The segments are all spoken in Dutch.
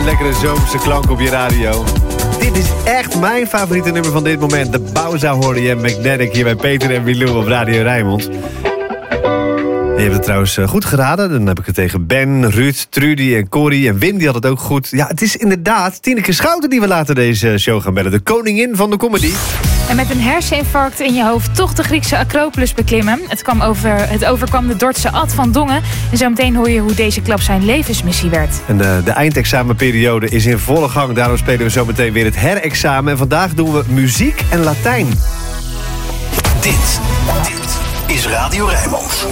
Lekkere zomerse klank op je radio. Dit is echt mijn favoriete nummer van dit moment. De Bauza hoorde je en Magnetic hier bij Peter en Milou op Radio Rijnmond. Je hebt het trouwens goed geraden. Dan heb ik het tegen Ben, Ruud, Trudy en Corrie en Wim. Die had het ook goed. Ja, het is inderdaad Tineke Schouten die we later deze show gaan bellen. De koningin van de comedy. En met een herseninfarct in je hoofd toch de Griekse Acropolis beklimmen. Het overkwam de Dordtse Ad van Dongen. En zometeen hoor je hoe deze klap zijn levensmissie werd. En de eindexamenperiode is in volle gang. Daarom spelen we zometeen weer het herexamen. En vandaag doen we muziek en Latijn. Dit is Radio Rijnmond.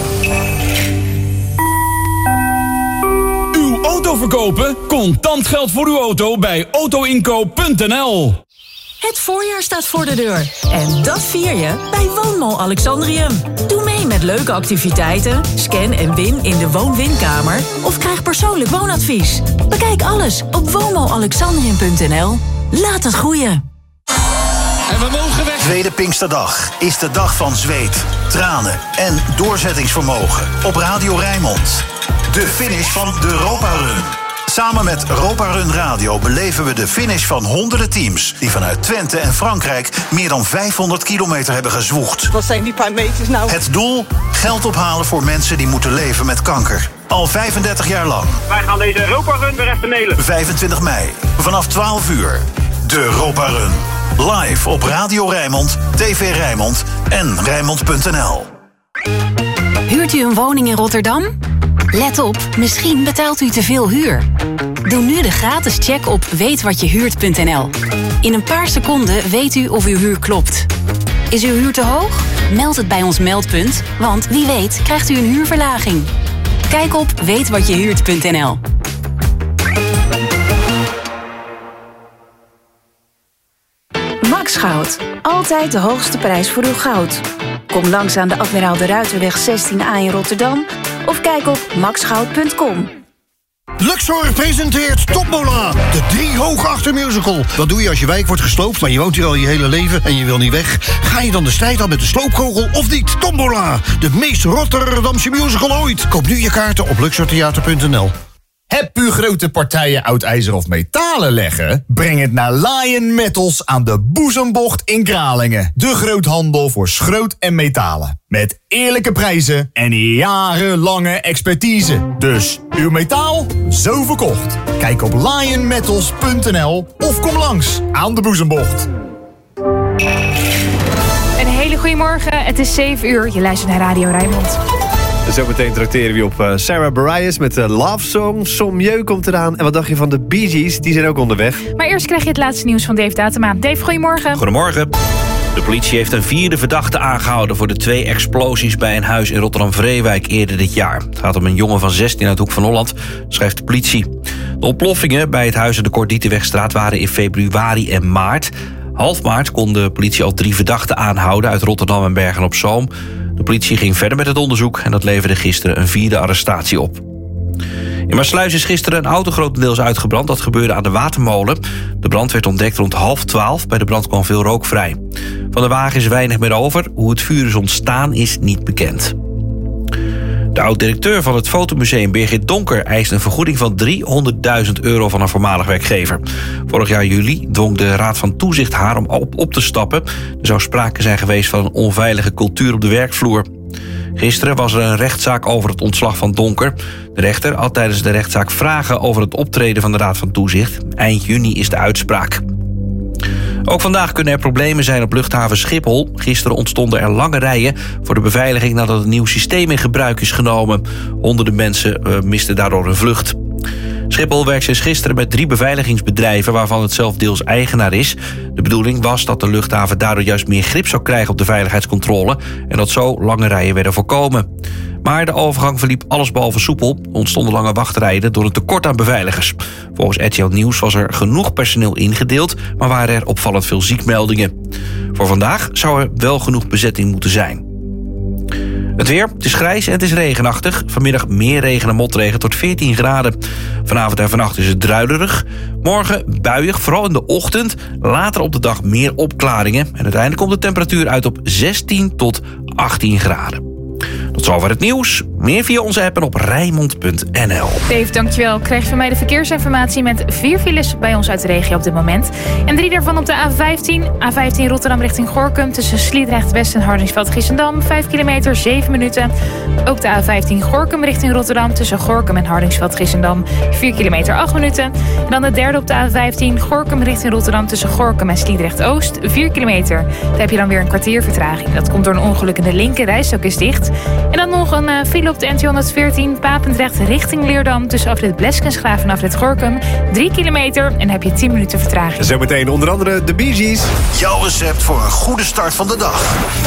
Uw auto verkopen? Contant geld voor uw auto bij autoinkoop.nl. Het voorjaar staat voor de deur. En dat vier je bij Woonmall Alexandrium. Doe mee met leuke activiteiten, scan en win in de woon-winkamer of krijg persoonlijk woonadvies. Bekijk alles op woonmallalexandrium.nl. Laat het groeien. En we mogen weg. Tweede Pinksterdag is de dag van zweet, tranen en doorzettingsvermogen op Radio Rijnmond. De finish van de Europa Run. Samen met Europa Run Radio beleven we de finish van honderden teams die vanuit Twente en Frankrijk meer dan 500 kilometer hebben gezwoegd. Wat zijn die paar meters nou? Het doel? Geld ophalen voor mensen die moeten leven met kanker. Al 35 jaar lang. Wij gaan deze Europa Run weer even nelen. 25 mei, vanaf 12 uur. De Europa Run. Live op Radio Rijnmond, TV Rijnmond en Rijnmond.nl. Huurt u een woning in Rotterdam? Let op, misschien betaalt u te veel huur. Doe nu de gratis check op weetwatjehuurt.nl. In een paar seconden weet u of uw huur klopt. Is uw huur te hoog? Meld het bij ons meldpunt, want wie weet krijgt u een huurverlaging. Kijk op weetwatjehuurt.nl. Max Goud. Altijd de hoogste prijs voor uw goud. Kom langs aan de Admiraal de Ruiterweg 16A in Rotterdam of kijk op maxgoud.com. Luxor presenteert Tombola, de 3 Hoogachter musical. Wat doe je als je wijk wordt gesloopt, maar je woont hier al je hele leven en je wil niet weg? Ga je dan de strijd aan met de sloopkogel of niet? Tombola, de meest Rotterdamse musical ooit. Koop nu je kaarten op luxortheater.nl. Heb u grote partijen oud ijzer of metalen leggen? Breng het naar Lion Metals aan de Boezembocht in Kralingen. De groothandel voor schroot en metalen. Met eerlijke prijzen en jarenlange expertise. Dus uw metaal, zo verkocht. Kijk op lionmetals.nl of kom langs aan de Boezembocht. Een hele goede morgen. Het is 7 uur. Je luistert naar Radio Rijnmond. Zometeen trakteren we op Sarah Bareilles met de Love Song. Sommieu komt eraan. En wat dacht je van de Bee Gees? Die zijn ook onderweg. Maar eerst krijg je het laatste nieuws van Dave Datema. Dave, goedemorgen. Goedemorgen. De politie heeft een 4e verdachte aangehouden voor de 2 explosies bij een huis in Rotterdam-Vreewijk eerder dit jaar. Het gaat om een jongen van 16 uit Hoek van Holland, schrijft de politie. De ontploffingen bij het huis in de Cordietenwegstraat waren in februari en maart. Half maart kon de politie al 3 verdachten aanhouden uit Rotterdam en Bergen-op-Zoom. De politie ging verder met het onderzoek en dat leverde gisteren een 4e arrestatie op. In Maassluis is gisteren een auto grotendeels uitgebrand. Dat gebeurde aan de Watermolen. De brand werd ontdekt rond 11:30. Bij de brand kwam veel rook vrij. Van de wagen is weinig meer over. Hoe het vuur is ontstaan is niet bekend. De oud-directeur van het fotomuseum Birgit Donker eist een vergoeding van €300.000 van haar voormalig werkgever. Vorig jaar juli dwong de Raad van Toezicht haar om op te stappen. Er zou sprake zijn geweest van een onveilige cultuur op de werkvloer. Gisteren was er een rechtszaak over het ontslag van Donker. De rechter had tijdens de rechtszaak vragen over het optreden van de Raad van Toezicht. Eind juni is de uitspraak. Ook vandaag kunnen er problemen zijn op luchthaven Schiphol. Gisteren ontstonden er lange rijen voor de beveiliging nadat een nieuw systeem in gebruik is genomen. Honderden mensen misten daardoor hun vlucht. Schiphol werkt sinds gisteren met 3 beveiligingsbedrijven waarvan het zelf deels eigenaar is. De bedoeling was dat de luchthaven daardoor juist meer grip zou krijgen op de veiligheidscontrole en dat zo lange rijen werden voorkomen. Maar de overgang verliep allesbehalve soepel. Er ontstonden lange wachtrijen door een tekort aan beveiligers. Volgens RTL Nieuws was er genoeg personeel ingedeeld, maar waren er opvallend veel ziekmeldingen. Voor vandaag zou er wel genoeg bezetting moeten zijn. Het weer, het is grijs en het is regenachtig. Vanmiddag meer regen en motregen tot 14 graden. Vanavond en vannacht is het druilerig. Morgen buiig, vooral in de ochtend. Later op de dag meer opklaringen. En uiteindelijk komt de temperatuur uit op 16 tot 18 graden. Tot zover het nieuws. Meer via onze app en op Rijnmond.nl. Dave, dankjewel. Krijg je van mij de verkeersinformatie met 4 files bij ons uit de regio op dit moment. En 3 daarvan op de A15. A15 Rotterdam richting Gorinchem tussen Sliedrecht West en Hardingsveld-Giessendam. 5 kilometer, 7 minuten. Ook de A15 Gorinchem richting Rotterdam tussen Gorinchem en Hardingsveld-Giessendam. 4 kilometer, 8 minuten. En dan de derde op de A15 Gorinchem richting Rotterdam tussen Gorinchem en Sliedrecht-Oost. 4 kilometer. Daar heb je dan weer een kwartier vertraging. Dat komt door een ongeluk in de linker rijstok is dicht. En dan nog een file op de N214 Papendrecht richting Leerdam tussen afrit Bleskensgraaf en afrit Gorinchem. 3 kilometer en dan heb je 10 minuten vertraging. Zometeen onder andere de Bee Gees. Jouw recept voor een goede start van de dag.